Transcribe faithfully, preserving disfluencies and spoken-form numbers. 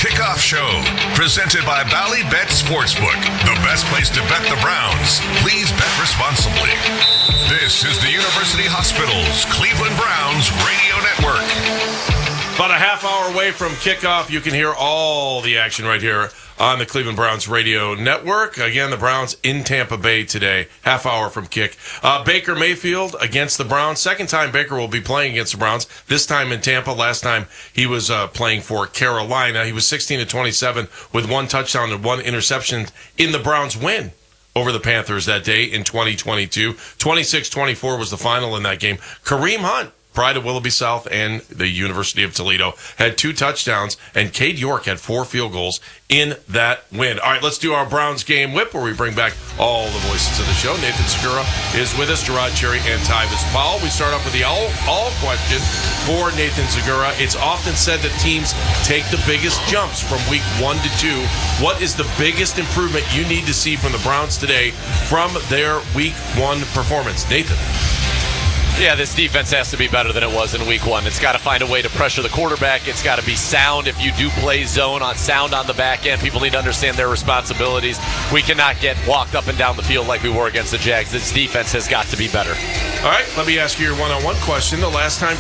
Kickoff Show, presented by Bally Bet Sportsbook, the best place to bet the Browns. Please bet responsibly. This is the University Hospitals Cleveland Browns Radio Network. About a half hour away from kickoff, you can hear all the action right here on the Cleveland Browns Radio Network. Again, the Browns in Tampa Bay today, half hour from kick. Uh, Baker Mayfield against the Browns. Second time Baker will be playing against the Browns, this time in Tampa. Last time he was uh, playing for Carolina. He was sixteen to twenty-seven with one touchdown and one interception in the Browns' win over the Panthers that day in twenty twenty-two. twenty-six twenty-four was the final in that game. Kareem Hunt, pride of Willoughby South and the University of Toledo, had two touchdowns, and Cade York had four field goals in that win. All right, let's do our Browns game whip, where we bring back all the voices of the show. Nathan Segura is with us, Gerard Cherry, and Tyvis Powell. We start off with the all, all question for Nathan Segura. It's often said that teams take the biggest jumps from week one to two. What is the biggest improvement you need to see from the Browns today from their week one performance? Nathan. Yeah, this defense has to be better than it was in week one. It's got to find a way to pressure the quarterback. It's got to be sound. If you do play zone on sound on the back end, people need to understand their responsibilities. We cannot get walked up and down the field like we were against the Jags. This defense has got to be better. All right, let me ask you your one-on-one question. The last time